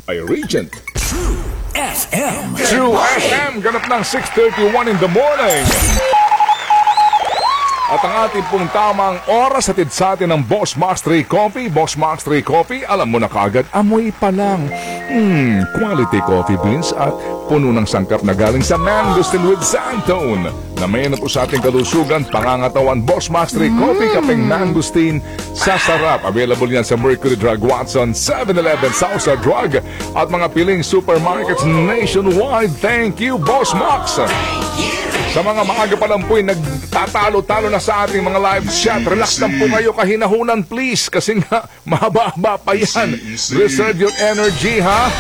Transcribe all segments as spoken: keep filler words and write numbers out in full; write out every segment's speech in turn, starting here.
by Regent. True F M. True F M, ganap ng six thirty-one in the morning. At ang ating pong tamang oras hatid sa atin ng Boss Max three Coffee. Boss Max three Coffee, alam mo na kagad, amoy pa lang. Hmm, quality coffee beans at puno ng sangkap na galing sa Mangosteen with Xantone. Na may na po sa ating kalusugan, pangangatawan. Boss Max three Coffee, kapeng Mangosteen sa sarap. Available yan sa Mercury Drug, Watson, seven eleven, Sausa Drug at mga piling supermarkets nationwide. Thank you, Boss Max. Sa mga maaga pa lang po'y nagtatalo-talo na sa ating mga live chat. Relax lang po kayo, kahinahunan please. Kasi nga, mahaba-haba pa yan. Reserve your energy, ha?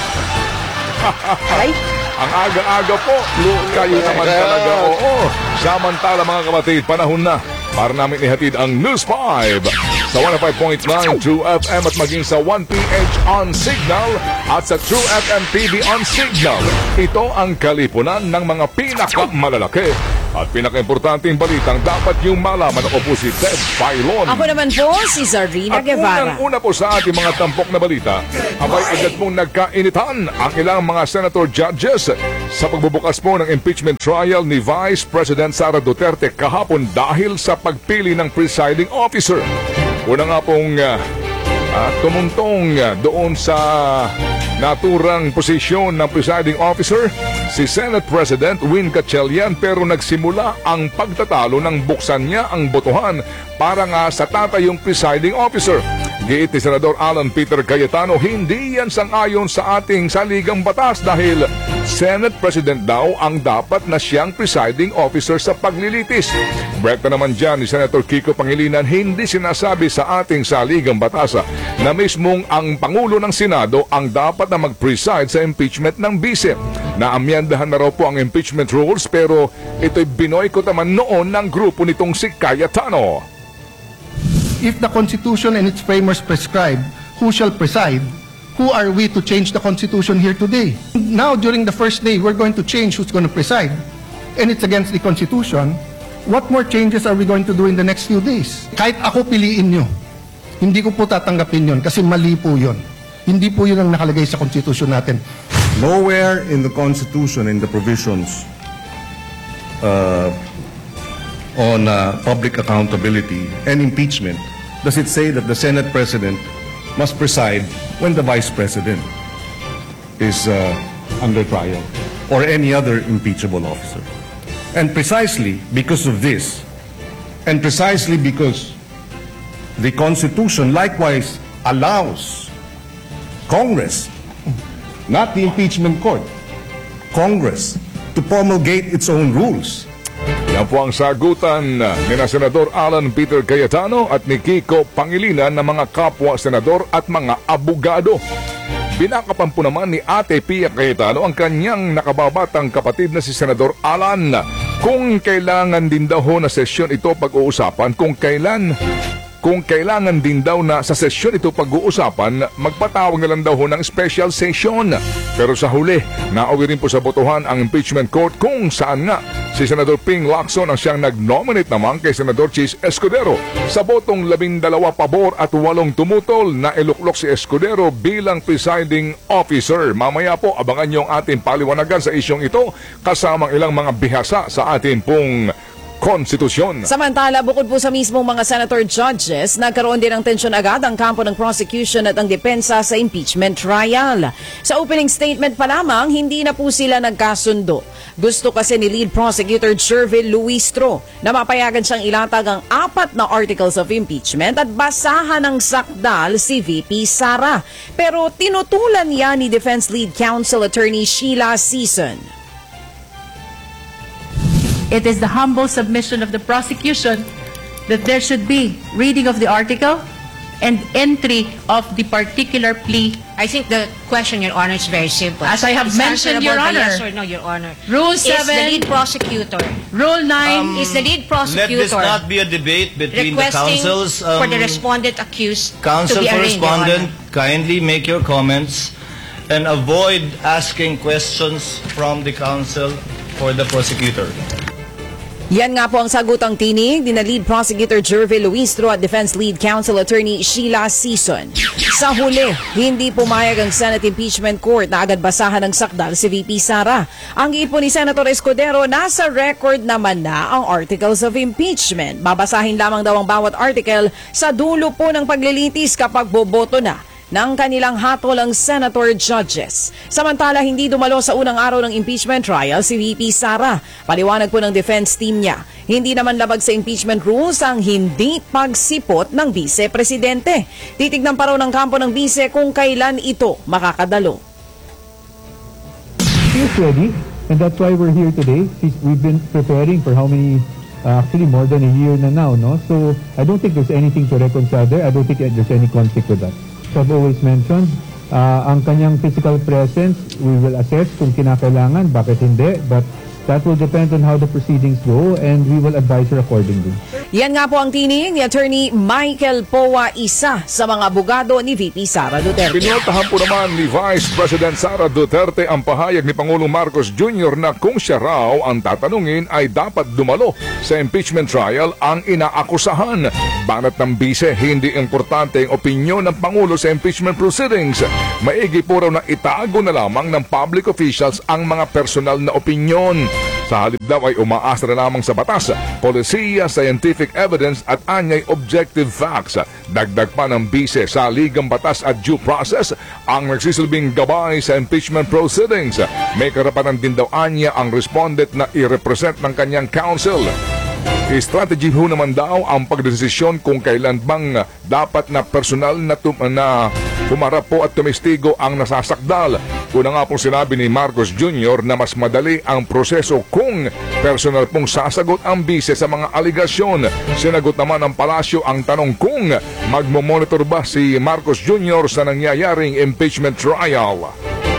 Ang aga-aga po. Kayo naman talaga. Oo. Samantala mga kapatid, panahon na para namin ihatid ang News five sa one oh five point nine True F M at maging sa one P H on Signal at sa True F M T V on Signal. Ito ang kalipunan ng mga pinakamalalaki at pinaka-importanting balitang dapat yung malaman. Ako po si Ted Filon. Ako naman po si Zarina Guevara. At unang-una po sa ating mga tampok na balita, abay agad pong nagkainitan ang ilang mga senator judges sa pagbubukas po ng impeachment trial ni Vice President Sara Duterte kahapon dahil sa pagpili ng presiding officer. Una nga pong uh, uh, tumuntong uh, doon sa naturang posisyon ng presiding officer si Senate President Win Gatchalian, pero nagsimula ang pagtatalo nang buksan niya ang botohan para nga sa tatayong presiding officer. Giit ni Senador Alan Peter Cayetano, hindi yan sang-ayon sa ating saligang batas dahil Senate President daw ang dapat na siyang presiding officer sa paglilitis. Brekta naman dyan ni Senator Kiko Pangilinan, hindi sinasabi sa ating saligang batas na mismong ang Pangulo ng Senado ang dapat na mag-preside sa impeachment ng bise. Naamyandahan na raw po ang impeachment rules pero ito'y binoykot naman noon ng grupo nitong si Cayetano. If the Constitution and its framers prescribe who shall preside, who are we to change the Constitution here today? Now, during the first day, we're going to change who's going to preside, and it's against the Constitution. What more changes are we going to do in the next few days? Kahit ako piliin nyo, hindi ko po tatanggapin yun kasi mali po yun. Hindi po yun ang nakalagay sa Constitution natin. Nowhere in the Constitution, in the provisions uh, on uh, public accountability and impeachment, does it say that the Senate President must preside when the Vice President is uh, under trial or any other impeachable officer. And precisely because of this, and precisely because the Constitution likewise allows Congress, not the impeachment court, Congress, to promulgate its own rules. Yan po ang sagutan ni na Senador Alan Peter Cayetano at ni Kiko Pangilinan ng mga kapwa senador at mga abogado. Binakapan po naman ni Ate Pia Cayetano ang kanyang nakababatang kapatid na si Senador Alan kung kailangan din daw na sesyon ito pag-uusapan, kung kailan Kung kailangan din daw na sa sesyon ito pag-uusapan, magpatawag na lang daw ng special session. Pero sa huli, nauwi rin po sa botohan ang impeachment court kung saan nga si Senador Ping Lacson ang siyang nag-nominate naman kay Senador Chis Escudero. Sa botong labindalawa pabor at walong tumutol na iluklok si Escudero bilang presiding officer. Mamaya po, abangan niyo ang ating paliwanagan sa isyong ito kasamang ilang mga bihasa sa ating pong konstitusyon. Samantala, bukod po sa mismong mga senator judges, nagkaroon din ng tensyon agad ang kampo ng prosecution at ang depensa sa impeachment trial. Sa opening statement pa lamang, hindi na po sila nagkasundo. Gusto kasi ni lead prosecutor Jervil Luistro na mapayagan siyang ilatag ang apat na articles of impeachment at basahan ng sakdal si V P Sara. Pero tinutulan yan ni Defense Lead Counsel Attorney Sheila Season. It is the humble submission of the prosecution that there should be reading of the article and entry of the particular plea. I think the question, Your Honor, is very simple. As I have It's mentioned, Your answerable by Honor. Yes or no, Your Honor. Rule Is the seven. lead prosecutor. Rule nine. Um, is the lead Let prosecutor this not be a debate between the requesting counsels. Um, for the respondent accused Counsel to be for arraigned, Your respondent, Honor. kindly make your comments and avoid asking questions from the counsel for the prosecutor. Yan nga po ang sagutang tinig ni na Lead Prosecutor Jervy Luistro at Defense Lead Counsel Attorney Sheila Season. Sa huli, hindi pumayag ang Senate Impeachment Court na agad basahan ng sakdal si V P Sara. Ang ipo ni Senator Escudero, nasa record naman na ang Articles of Impeachment. Babasahin lamang daw ang bawat article sa dulo po ng paglilitis kapag boboto na ng kanilang hatol ang senator judges. Samantala, hindi dumalo sa unang araw ng impeachment trial si V P Sara. Paliwanag po ng defense team niya, hindi naman labag sa impeachment rules ang hindi pagsipot ng vice-presidente. Titignan pa raw ng kampo ng vice kung kailan ito makakadalo. He's ready, and that's why we're here today. He's, we've been preparing for how many, uh, actually more than a year na now, no? So I don't think there's anything to reconcile there. I don't think there's any conflict with that. So I've always mentioned, uh, ang kanyang physical presence, we will assess kung kinakailangan, bakit hindi, but that will depend on how the proceedings go and we will advise her accordingly. Yan nga po ang tinig ni Attorney Michael Poa, isa sa mga abogado ni V P Sara Duterte. Pinunotahan po naman ni Vice President Sara Duterte ang pahayag ni Pangulong Marcos Junior na kung siya raw ang tatanungin ay dapat dumalo sa impeachment trial ang inaakusahan. Banat ng bise, hindi importante ang opinyon ng Pangulo sa impeachment proceedings. Maigi po raw na itago na lamang ng public officials ang mga personal na opinyon. Sa halip daw ay umaasa na lamang sa batas, polisiya, scientific evidence at anyay objective facts. Dagdag pa ng bise sa ligang batas at due process ang nagsisilbing gabay sa impeachment proceedings. May karapatan din daw anya ang respondent na i-represent ng kanyang counsel. Strategy ho naman daw ang pagdesisyon kung kailan bang dapat na personal na, tum- na humarap po at tumistigo ang nasasakdal. Una nga pong sinabi ni Marcos Junior na mas madali ang proseso kung personal pong sasagot ang bise sa mga aligasyon. Sinagot naman ng palasyo ang tanong kung magmomonitor ba si Marcos Junior sa nangyayaring impeachment trial.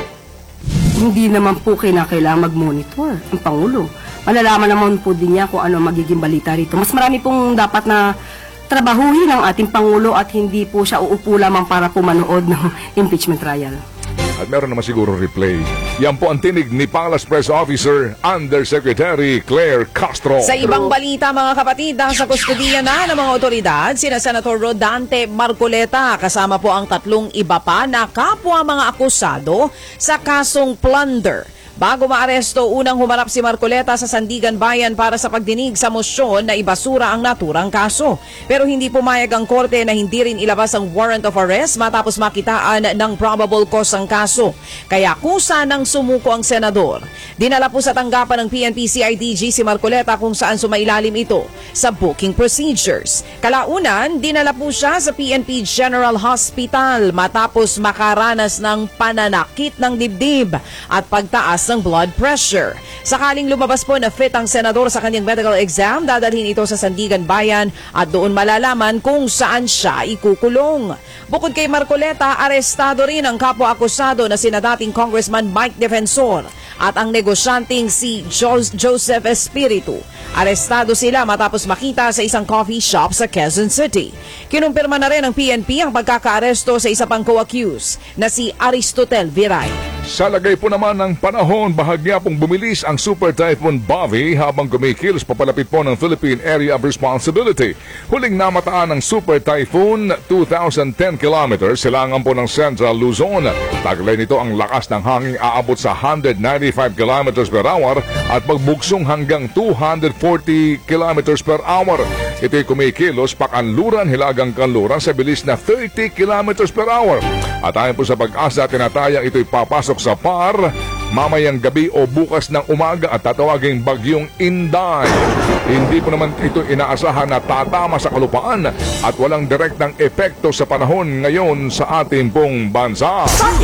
Hindi naman po kinakailangan mag-monitor ang Pangulo. Malalaman naman po din niya kung ano magiging balita rito. Mas marami pong dapat na trabahuhin ng ating Pangulo at hindi po siya uupo lamang para po manood ng impeachment trial. At meron naman siguro replay. Yan po ang tinig ni Palace Press Officer Undersecretary Claire Castro. Sa ibang balita mga kapatid, sa kustudiya na ng mga otoridad, sina Senator Rodante Marcoleta kasama po ang tatlong iba pa na kapwa mga akusado sa kasong plunder. Bago maaresto, unang humarap si Marcoleta sa Sandigan Bayan para sa pagdinig sa mosyon na ibasura ang naturang kaso. Pero hindi pumayag ang korte na hindi rin ilabas ang warrant of arrest matapos makitaan ng probable cause ang kaso. Kaya kusa nang sumuko ang senador. Dinala po sa tanggapan ng P N P C I D G si Marcoleta kung saan sumailalim ito sa booking procedures. Kalaunan, dinala po siya sa P N P General Hospital matapos makaranas ng pananakit ng dibdib at pagtaas ng blood pressure. Sakaling lumabas po na fit ang senador sa kanyang medical exam, dadalhin ito sa Sandigan Bayan at doon malalaman kung saan siya ikukulong. Bukod kay Marcoleta, arestado rin ang kapwa-akusado na sina dating Congressman Mike Defensor at ang negosyanteng si jo- Joseph Espiritu. Arestado sila matapos makita sa isang coffee shop sa Quezon City. Kinumpirma na rin ng P N P ang pagkakaaresto sa isa pang co-accused na si Aristotel Viray. Sa lagay po naman ng panahon, bahagya pong bumilis ang Super Typhoon Bobby habang kumikilos papalapit po ng Philippine Area of Responsibility. Huling namataan ng Super Typhoon, two thousand ten kilometers, silangan po ng Central Luzon. Taglay nito ang lakas ng hangin aabot sa one hundred ninety-five kilometers per hour at pagbugsong hanggang two hundred forty kilometers per hour. Ito'y kumikilos pakanluran, hilagang kanluran sa bilis na thirty kilometers per hour. At ayon po sa Pag-asa, tinatayang ito'y papasok sa P A R mamayang gabi o bukas ng umaga at tatawaging bagyong Inday. Hindi po naman ito inaasahan na tatama sa kalupaan at walang direktang epekto sa panahon ngayon sa ating pong bansa.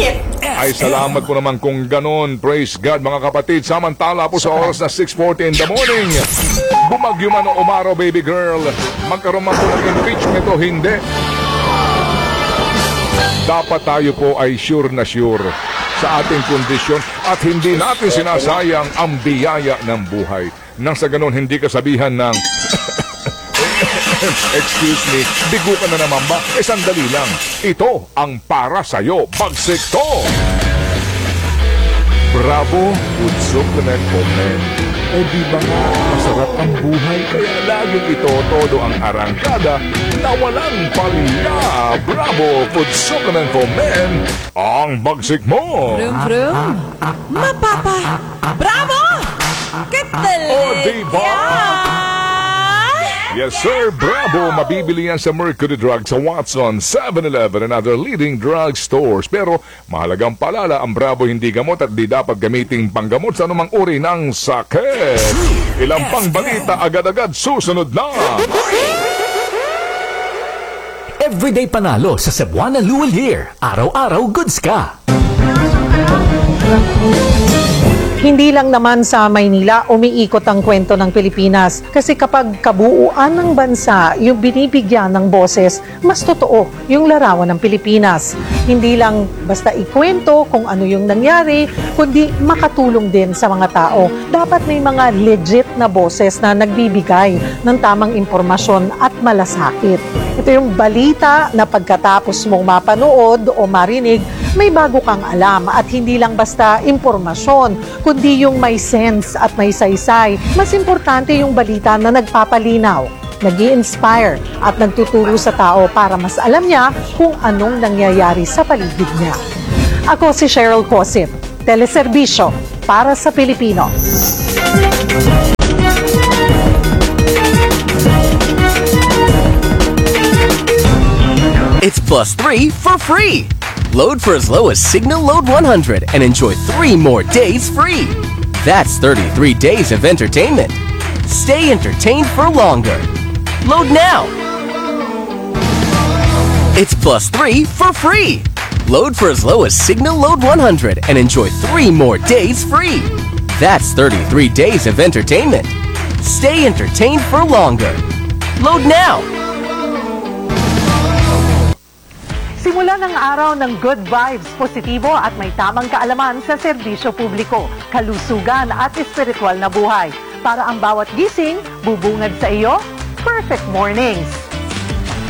Ay salamat po naman kung ganon. Praise God mga kapatid. Samantala po sa oras na six forty in the morning, bumagyo man o umaraw baby girl, magkaroon man po ng impeachment o hindi, dapat tayo po ay sure na sure sa ating kondisyon at hindi natin sinasayang ang biyaya ng buhay. Nang sa ganon, hindi kasabihan ng excuse me, bigo ka na naman ba? Eh sandali lang, ito ang para sa'yo, bagsik to! Bravo, Udsok na comment. Eh di ba nga masarap ang buhay kaya laging ito todo ang arangkada na walang palya. Bravo Food Supplement for Men ang bagsik mo. Vroom, vroom. Mapapa. Bravo! Kital! O diba? Yes sir, bravo! Mabibili yan sa Mercury Drug sa Watson, seven eleven and other leading drug stores. Pero mahalagang palala, ang Bravo hindi gamot at di dapat gamiting panggamot sa anumang uri ng sakit. Ilang pang balita agad-agad susunod na. Everyday panalo sa Cebuana Luwal Year. Araw-araw goods ka. Hindi lang naman sa Maynila umiikot ang kwento ng Pilipinas kasi kapag kabuuan ng bansa yung binibigyan ng boses, mas totoo yung larawan ng Pilipinas. Hindi lang basta ikwento kung ano yung nangyari, kundi makatulong din sa mga tao. Dapat may mga legit na boses na nagbibigay ng tamang impormasyon at malasakit. Ito yung balita na pagkatapos mong mapanood o marinig, may bago kang alam at hindi lang basta impormasyon, kundi yung may sense at may saysay. Mas importante yung balita na nagpapalinaw, nag-i-inspire at nagtuturo sa tao para mas alam niya kung anong nangyayari sa paligid niya. Ako si Cheryl Cosit, Teleserbisyo para sa Pilipino. It's plus three for free. Load for as low as Signal Load one hundred and enjoy three more days free. That's thirty-three days of entertainment. Stay entertained for longer. Load now. It's plus three for free. Load for as low as Signal Load one hundred and enjoy three more days free. That's thirty-three days of entertainment. Stay entertained for longer. Load now. Simula ng araw ng good vibes, positibo at may tamang kaalaman sa serbisyo publiko, kalusugan at espiritual na buhay. Para ang bawat gising, bubungad sa iyo, perfect mornings.